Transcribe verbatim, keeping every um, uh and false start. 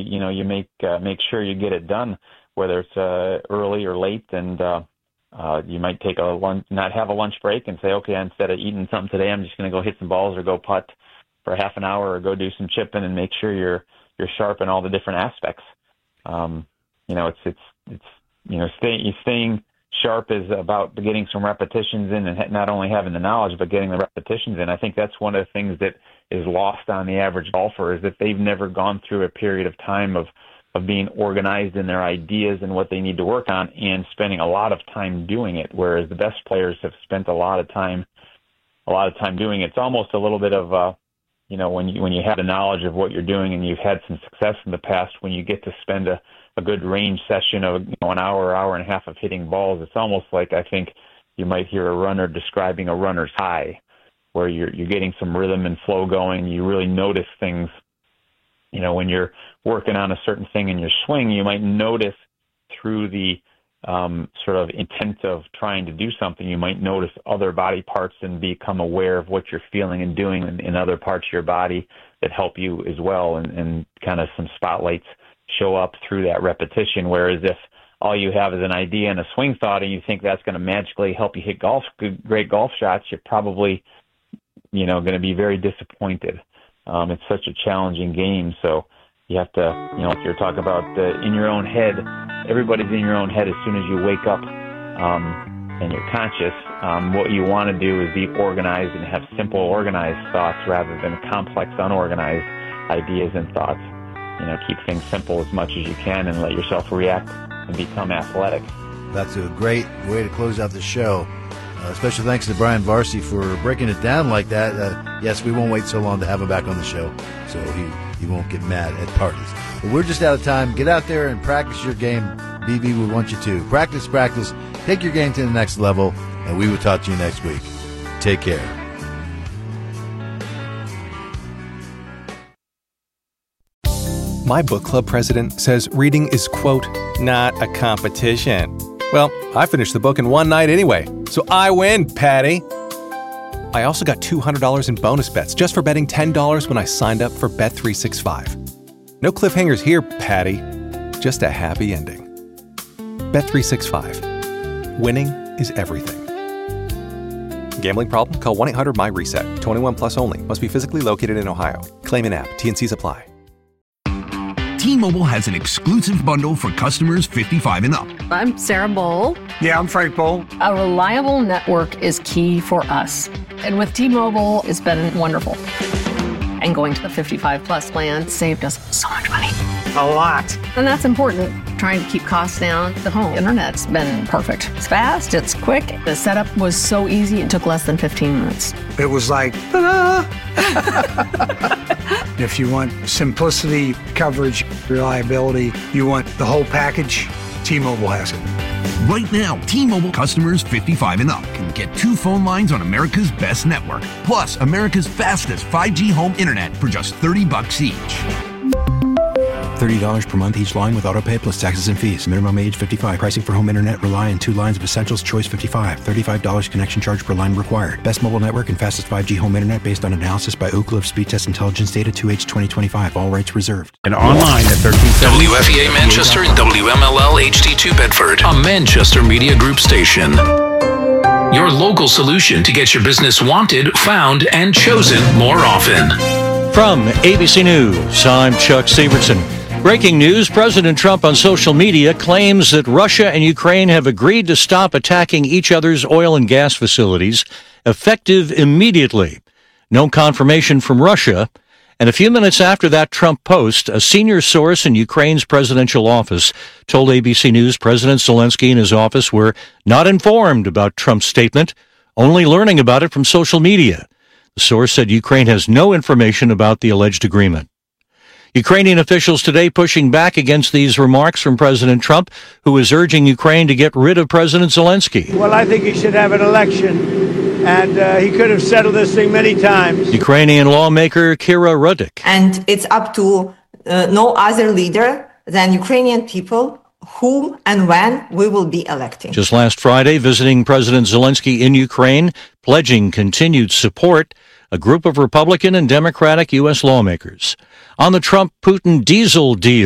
you know, you make uh, make sure you get it done, whether it's uh, early or late, and uh, uh, you might take a lunch, not have a lunch break, and say, okay, instead of eating something today, I'm just going to go hit some balls or go putt for half an hour or go do some chipping, and make sure you're you're sharp in all the different aspects. Um, you know, it's it's it's you know, staying staying sharp is about getting some repetitions in, and not only having the knowledge, but getting the repetitions in. I think that's one of the things that is lost on the average golfer, is that they've never gone through a period of time of, of being organized in their ideas and what they need to work on, and spending a lot of time doing it, whereas the best players have spent a lot of time, a lot of time doing it. It's almost a little bit of, uh, you know, when you, when you have the knowledge of what you're doing and you've had some success in the past, when you get to spend a, a good range session of, you know, an hour, hour and a half of hitting balls, it's almost like, I think you might hear a runner describing a runner's high, where you're you're getting some rhythm and flow going. You really notice things. You know, when you're working on a certain thing in your swing, you might notice through the um, sort of intent of trying to do something, you might notice other body parts and become aware of what you're feeling and doing in, in other parts of your body that help you as well, and, and kind of some spotlights show up through that repetition. Whereas if all you have is an idea and a swing thought, and you think that's going to magically help you hit golf, good, great golf shots, you're probably, you know, going to be very disappointed. Um, it's such a challenging game, so you have to, you know, if you're talking about uh, in your own head, everybody's in your own head as soon as you wake up um, and you're conscious. Um, what you want to do is be organized and have simple, organized thoughts rather than complex, unorganized ideas and thoughts. You know, keep things simple as much as you can and let yourself react and become athletic. That's a great way to close out the show. Uh, special thanks to Brian Varsity for breaking it down like that. Uh, yes, we won't wait so long to have him back on the show, so he, he won't get mad at parties. But we're just out of time. Get out there and practice your game. B B would want you to. Practice, practice. Take your game to the next level, and we will talk to you next week. Take care. My book club president says reading is, quote, not a competition. Well, I finished the book in one night anyway, so I win, Patty. I also got two hundred dollars in bonus bets just for betting ten dollars when I signed up for Bet three sixty-five. No cliffhangers here, Patty. Just a happy ending. Bet three sixty-five. Winning is everything. Gambling problem? Call one eight hundred M Y reset. twenty-one plus only. Must be physically located in Ohio. Claim in app. T and C's apply. T-Mobile has an exclusive bundle for customers fifty-five and up. I'm Sarah Bowl. Yeah, I'm Frank Bowl. A reliable network is key for us. And with T-Mobile, it's been wonderful. And going to the fifty-five plus plan saved us so much money. A lot. And that's important. Trying to keep costs down. The home internet's been perfect. It's fast, it's quick. The setup was so easy, it took less than fifteen minutes. It was like, ta-da! If you want simplicity, coverage, reliability, you want the whole package, T-Mobile has it. Right now, T-Mobile customers fifty-five and up can get two phone lines on America's best network, plus America's fastest five G home internet for just thirty bucks each. thirty dollars per month each line with autopay plus taxes and fees. Minimum age fifty-five. Pricing for home internet rely on two lines of Essentials Choice fifty-five. thirty-five dollars connection charge per line required. Best mobile network and fastest five G home internet based on analysis by Ookla of Speed Test Intelligence Data two H twenty twenty-five. All rights reserved. And online at thirteen seventy. W F E A Manchester and W M L L H D two Bedford, a Manchester Media Group station. Your local solution to get your business wanted, found, and chosen more often. From A B C News, I'm Chuck Severson. Breaking news, President Trump on social media claims that Russia and Ukraine have agreed to stop attacking each other's oil and gas facilities, effective immediately. No confirmation from Russia. And a few minutes after that Trump post, a senior source in Ukraine's presidential office told A B C News President Zelensky and his office were not informed about Trump's statement, only learning about it from social media. The source said Ukraine has no information about the alleged agreement. Ukrainian officials today pushing back against these remarks from President Trump, who is urging Ukraine to get rid of President Zelensky. Well, I think he should have an election, and uh, he could have settled this thing many times. Ukrainian lawmaker Kira Rudik. And it's up to uh, no other leader than Ukrainian people whom and when we will be electing. Just last Friday, visiting President Zelensky in Ukraine, pledging continued support, a group of Republican and Democratic U S lawmakers. On the Trump-Putin diesel deal,